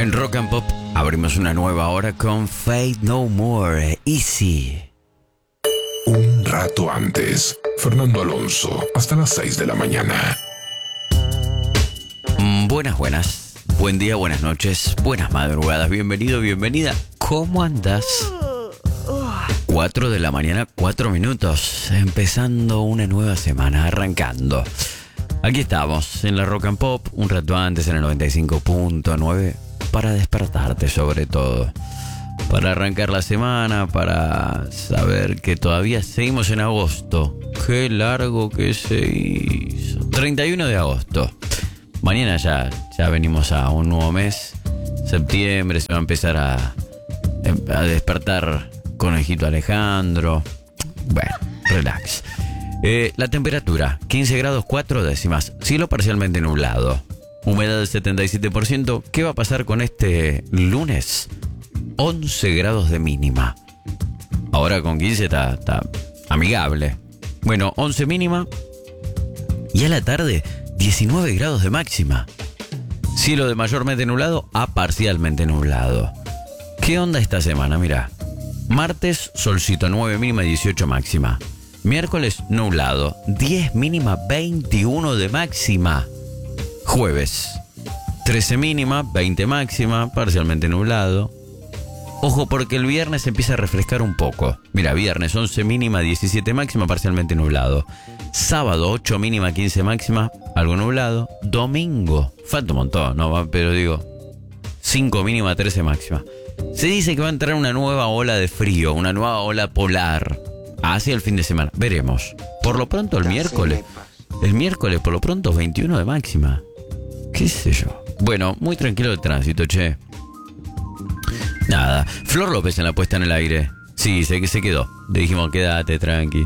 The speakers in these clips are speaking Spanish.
En Rock and Pop abrimos una nueva hora con Fate No More, Easy. Un rato antes, Fernando Alonso, hasta las 6 de la mañana. Buenas. Buen día, buenas noches, buenas madrugadas. Bienvenido, bienvenida. ¿Cómo andas? 4 de la mañana, 4 minutos. Empezando una nueva semana, arrancando. Aquí estamos, en la Rock and Pop, un rato antes en el 95.9, para despertarte sobre todo. Para arrancar la semana, para saber que todavía seguimos en agosto. Qué largo que se hizo. 31 de agosto. Mañana ya venimos a un nuevo mes. Septiembre se va a empezar a despertar Conejito Alejandro. Bueno, relax. La temperatura, 15 grados 4 décimas. Cielo parcialmente nublado. Humedad del 77%. ¿Qué va a pasar con este lunes? 11 grados de mínima. Ahora con 15 está amigable. Bueno, 11 mínima. Y a la tarde, 19 grados de máxima. Cielo de mayormente nublado a parcialmente nublado. ¿Qué onda esta semana? Mirá. Martes, solcito, 9 mínima, 18 máxima. Miércoles, nublado, 10 mínima, 21 de máxima. Jueves, 13 mínima, 20 máxima, parcialmente nublado. Ojo porque el viernes empieza a refrescar un poco. Mira, viernes 11 mínima, 17 máxima, parcialmente nublado. Sábado 8 mínima, 15 máxima, algo nublado. Domingo, falta un montón, ¿no? Pero digo, 5 mínima, 13 máxima. Se dice que va a entrar una nueva ola de frío, una nueva ola polar hacia el fin de semana. Veremos. Por lo pronto el miércoles por lo pronto 21 de máxima. ¿Qué sé yo? Bueno, muy tranquilo el tránsito, che. Nada. Flor López en la puesta en el aire. Sí, se quedó. Le dijimos, quédate tranqui.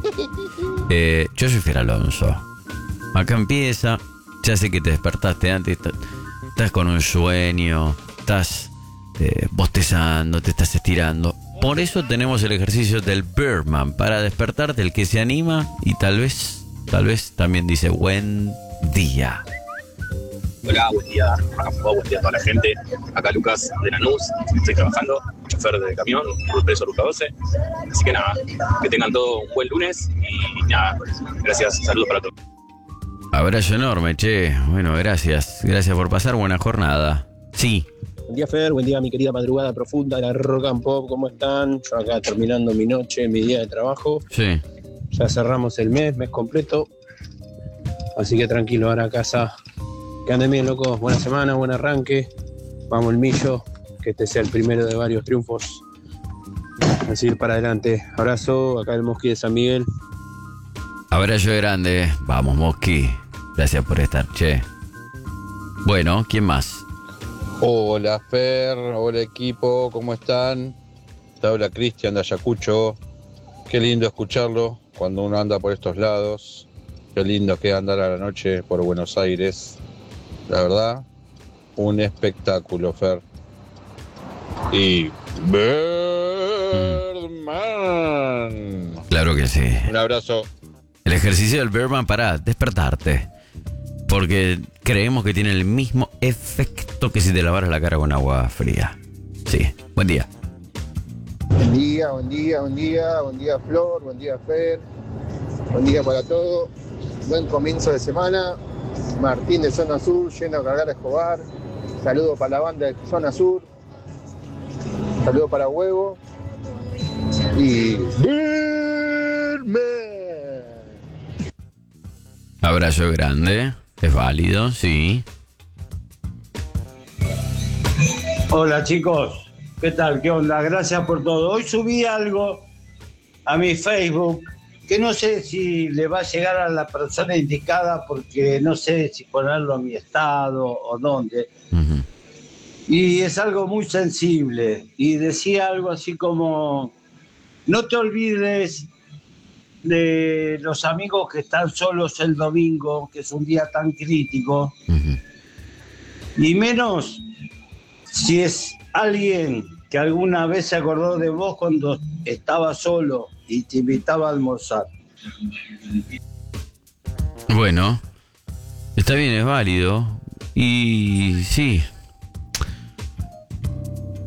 Yo soy Fer Alonso. Acá empieza. Ya sé que te despertaste antes. Estás con un sueño. Estás bostezando. Te estás estirando. Por eso tenemos el ejercicio del Birdman. Para despertarte, el que se anima. Y tal vez también dice buen día. Hola, buen día, buen día a toda la gente. Acá Lucas de Lanús, estoy trabajando, chofer de camión, ruta de Ruta 12. Así que nada, que tengan todo un buen lunes y nada, gracias, saludos para todos. Abrazo enorme, che. Bueno, gracias por pasar, buena jornada. Sí. Buen día, Fer, buen día, mi querida madrugada profunda de la Rock and Pop, ¿cómo están? Yo acá terminando mi noche, mi día de trabajo. Sí. Ya cerramos el mes completo. Así que tranquilo, ahora a casa. Que anden bien, locos. Buena semana, buen arranque. Vamos el millo. Que este sea el primero de varios triunfos. Así ir para adelante. Abrazo. Acá el Mosqui de San Miguel. Abrazo grande. Vamos, Mosqui. Gracias por estar, che. Bueno, ¿quién más? Hola, Fer. Hola, equipo. ¿Cómo están? Te habla Cristian de Ayacucho. Qué lindo escucharlo cuando uno anda por estos lados. Qué lindo que andar a la noche por Buenos Aires. La verdad, un espectáculo, Fer. Y Birdman. Claro que sí. Un abrazo. El ejercicio del Birdman para despertarte. Porque creemos que tiene el mismo efecto que si te lavaras la cara con agua fría. Sí, buen día. Buen día, buen día, buen día, buen día Flor, buen día Fer, buen día para todos, buen comienzo de semana. Martín de Zona Sur, yendo a cargar a Escobar. Saludo para la banda de Zona Sur. Saludo para Huevo. Y... Abrazo grande. Es válido, sí. Hola chicos, ¿qué tal? ¿Qué onda? Gracias por todo. Hoy subí algo a mi Facebook que no sé si le va a llegar a la persona indicada porque no sé si ponerlo a mi estado o dónde. Uh-huh. Y es algo muy sensible. Y decía algo así como, no te olvides de los amigos que están solos el domingo, que es un día tan crítico. Uh-huh. Y menos si es alguien que alguna vez se acordó de vos cuando estaba solo y te invitaba a almorzar. Bueno, está bien, es válido. Y sí,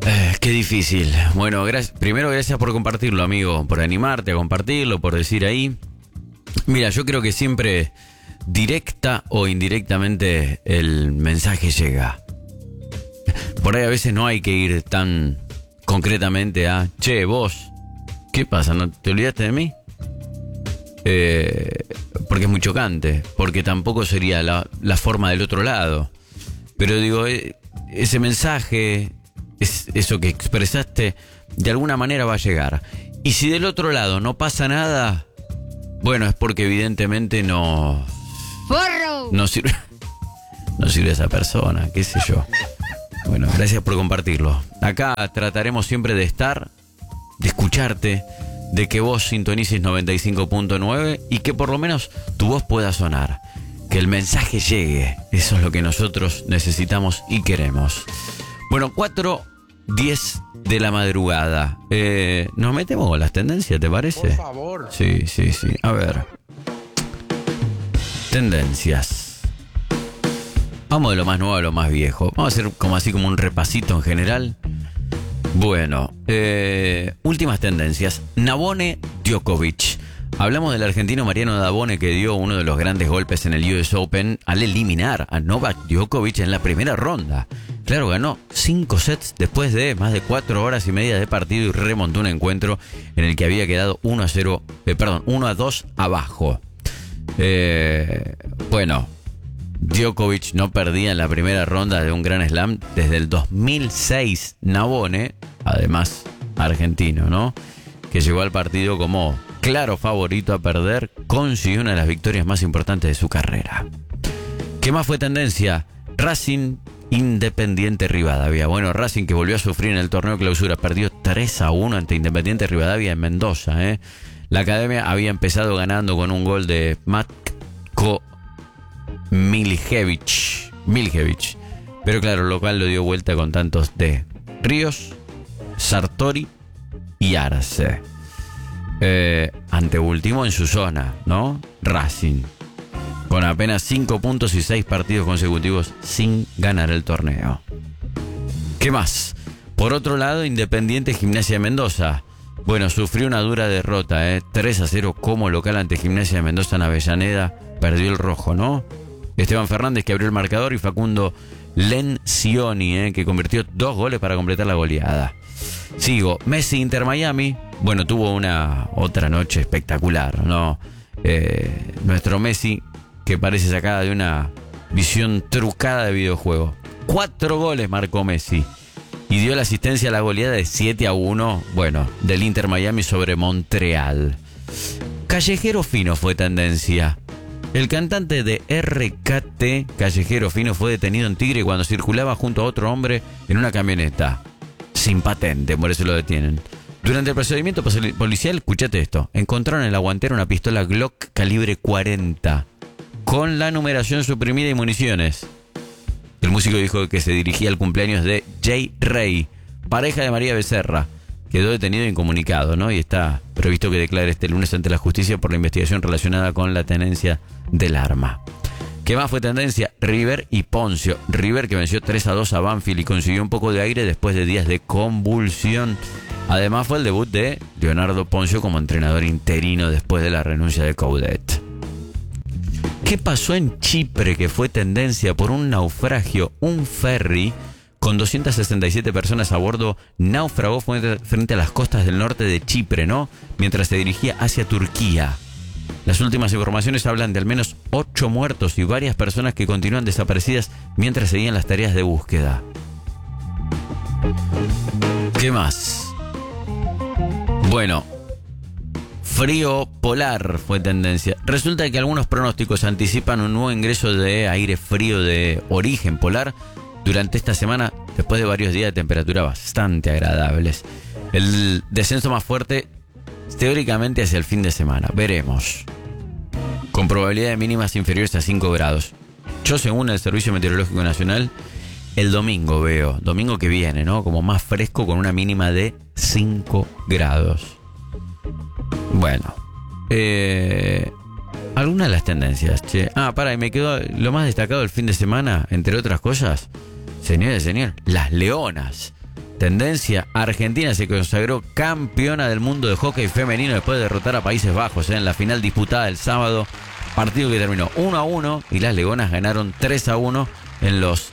Qué difícil. Bueno, primero gracias por compartirlo, amigo, por animarte a compartirlo, por decir ahí. Mira, yo creo que siempre, directa o indirectamente, el mensaje llega. Por ahí a veces no hay que ir tan concretamente a, che, vos, ¿qué pasa? ¿No te olvidaste de mí? Porque es muy chocante, porque tampoco sería la forma del otro lado. Pero digo, ese mensaje, eso que expresaste, de alguna manera va a llegar. Y si del otro lado no pasa nada, bueno, es porque evidentemente no sirve esa persona, qué sé yo. Bueno, gracias por compartirlo. Acá trataremos siempre de estar, de escucharte, de que vos sintonices 95.9 y que por lo menos tu voz pueda sonar. Que el mensaje llegue. Eso es lo que nosotros necesitamos y queremos. Bueno, 4:10 de la madrugada. Nos metemos con las tendencias, ¿te parece? Por favor. Sí. A ver. Tendencias. Vamos de lo más nuevo a lo más viejo. Vamos a hacer como un repasito en general. Bueno, últimas tendencias. Nabone Djokovic. Hablamos del argentino Mariano Nabone, que dio uno de los grandes golpes en el US Open al eliminar a Novak Djokovic en la primera ronda. Claro, ganó 5 sets después de más de 4 horas y media de partido y remontó un encuentro en el que había quedado 1-2 abajo. Bueno, Djokovic no perdía en la primera ronda de un Grand Slam desde el 2006. Nabone, además argentino, ¿no?, que llegó al partido como claro favorito a perder, consiguió una de las victorias más importantes de su carrera. ¿Qué más fue tendencia? Racing Independiente Rivadavia. Bueno, Racing, que volvió a sufrir en el torneo clausura, perdió 3-1 ante Independiente Rivadavia en Mendoza. La academia había empezado ganando con un gol de Matko Miljevic. Pero claro, el local lo dio vuelta con tantos de Ríos, Sartori y Arce. Anteúltimo en su zona, ¿no? Racing, con apenas 5 puntos y 6 partidos consecutivos sin ganar el torneo. ¿Qué más? Por otro lado, Independiente Gimnasia de Mendoza. Bueno, sufrió una dura derrota, 3-0 como local ante Gimnasia de Mendoza en Avellaneda. Perdió el rojo, ¿no? Esteban Fernández, que abrió el marcador, y Facundo Lencioni, que convirtió 2 goles para completar la goleada. Sigo. Messi Inter Miami. Bueno, tuvo una otra noche espectacular, ¿no? Nuestro Messi, que parece sacada de una visión trucada de videojuego. 4 goles marcó Messi y dio la asistencia a la goleada de 7-1, bueno, del Inter Miami sobre Montreal. Callejero Fino fue tendencia. El cantante de RKT, Callejero Fino, fue detenido en Tigre cuando circulaba junto a otro hombre en una camioneta sin patente, por eso lo detienen. Durante el procedimiento policial, escuchate esto, encontraron en la guantera una pistola Glock calibre 40 con la numeración suprimida y municiones. El músico dijo que se dirigía al cumpleaños de Jay Rey, pareja de María Becerra. Quedó detenido e incomunicado, ¿no? Y está previsto que declare este lunes ante la justicia por la investigación relacionada con la tenencia del arma. ¿Qué más fue tendencia? River y Poncio. River, que venció 3-2 a Banfield y consiguió un poco de aire después de días de convulsión. Además, fue el debut de Leonardo Poncio como entrenador interino después de la renuncia de Coudet. ¿Qué pasó en Chipre, que fue tendencia por un naufragio? Un ferry con 267 personas a bordo naufragó frente a las costas del norte de Chipre, ¿no?, mientras se dirigía hacia Turquía. Las últimas informaciones hablan de al menos 8 muertos y varias personas que continúan desaparecidas mientras seguían las tareas de búsqueda. ¿Qué más? Bueno, frío polar fue tendencia. Resulta que algunos pronósticos anticipan un nuevo ingreso de aire frío de origen polar durante esta semana, después de varios días de temperatura bastante agradables. El descenso más fuerte teóricamente hacia el fin de semana. Veremos. Con probabilidad de mínimas inferiores a 5 grados. Yo, según el Servicio Meteorológico Nacional, el domingo veo, domingo que viene, ¿no?, como más fresco con una mínima de 5 grados. Bueno. Algunas de las tendencias, che. Y me quedó lo más destacado del fin de semana, entre otras cosas. Señores, las leonas. tendencia, Argentina se consagró campeona del mundo de hockey femenino después de derrotar a Países Bajos en la final disputada el sábado, partido que terminó 1-1 y las leonas ganaron 3-1 en los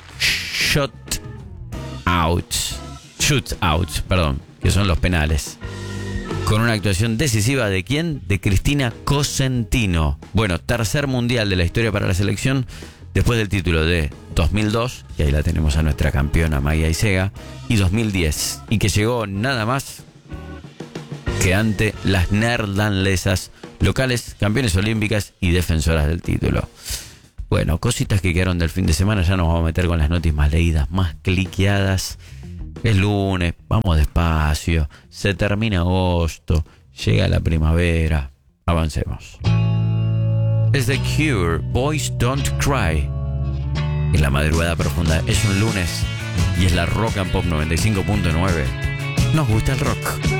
shootouts, que son los penales. Con una actuación decisiva de ¿quién? De Cristina Cosentino. Bueno, tercer mundial de la historia para la selección, después del título de 2002, y ahí la tenemos a nuestra campeona Magia Isega, y 2010, y que llegó nada más que ante las neerlandesas, locales, campeones olímpicas y defensoras del título. Bueno, cositas que quedaron del fin de semana, ya nos vamos a meter con las noticias más leídas, más cliqueadas. Es lunes, vamos despacio, se termina agosto, llega la primavera, avancemos. Es The Cure, Boys Don't Cry. En la madrugada profunda, es un lunes y es la Rock and Pop 95.9. Nos gusta el rock.